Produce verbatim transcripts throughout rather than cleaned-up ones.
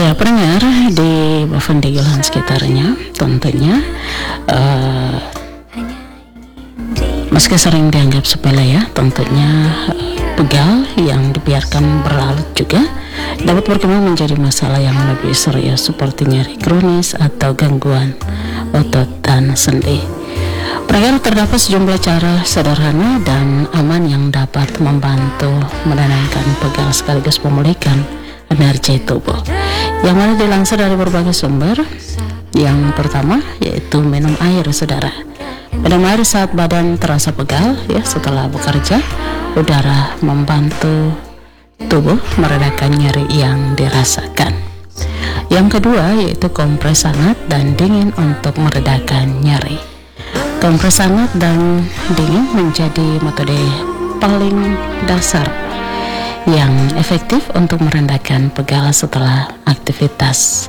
Ya, pendengar di Bovendigul sekitarnya, tentunya uh, meski sering dianggap sepele ya, tentunya uh, pegal yang dibiarkan berlalu juga dapat berkembang menjadi masalah yang lebih serius seperti nyeri kronis atau gangguan otot dan sendi. Pendengar, terdapat sejumlah cara sederhana dan aman yang dapat membantu menenangkan pegal sekaligus memulihkan energi tubuh, yang mana dilansir dari berbagai sumber. Yang pertama yaitu minum air, saudara. Minum air saat badan terasa pegal ya setelah bekerja, udara membantu tubuh meredakan nyeri yang dirasakan. Yang kedua yaitu kompres hangat dan dingin untuk meredakan nyeri. Kompres hangat dan dingin menjadi metode paling dasar yang efektif untuk merendahkan pegal setelah aktivitas.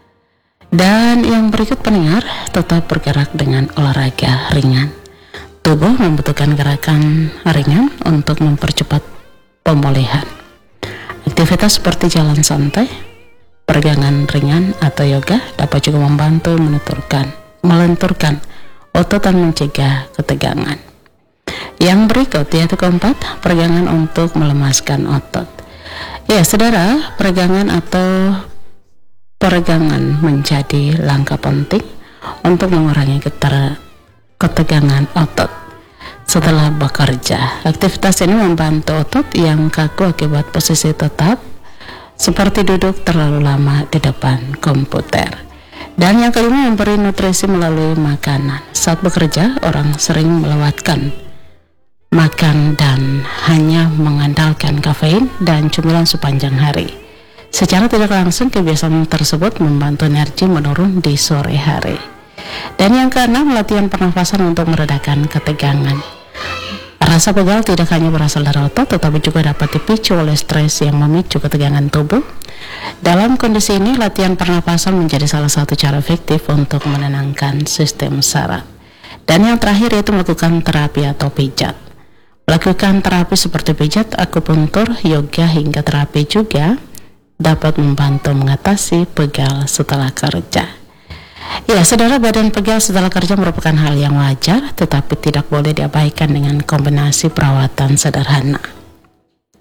Dan yang berikut, pendengar, tetap bergerak dengan olahraga ringan. Tubuh membutuhkan gerakan ringan untuk mempercepat pemulihan. Aktivitas seperti jalan santai, peregangan ringan atau yoga dapat juga membantu melenturkan, melenturkan otot dan mencegah ketegangan. Yang berikut yaitu keempat, peregangan untuk melemaskan otot. Ya, saudara, peregangan atau peregangan menjadi langkah penting untuk mengurangi keter, ketegangan otot setelah bekerja. Aktivitas ini membantu otot yang kaku akibat posisi tetap seperti duduk terlalu lama di depan komputer. Dan yang kelima, memberi nutrisi melalui makanan. Saat bekerja, orang sering melewatkan makan dan hanya mengandalkan kafein dan cemilan sepanjang hari. Secara tidak langsung, kebiasaan tersebut membantu energi menurun di sore hari. Dan yang keenam, latihan pernafasan untuk meredakan ketegangan. Rasa pegal tidak hanya berasal dari otot, tetapi juga dapat dipicu oleh stres yang memicu ketegangan tubuh. Dalam kondisi ini, latihan pernapasan menjadi salah satu cara efektif untuk menenangkan sistem saraf. Dan yang terakhir yaitu melakukan terapi atau pijat. Melakukan terapi seperti pijat, akupuntur, yoga hingga terapi juga dapat membantu mengatasi pegal setelah kerja. Ya, saudara, badan pegal setelah kerja merupakan hal yang wajar, tetapi tidak boleh diabaikan dengan kombinasi perawatan sederhana.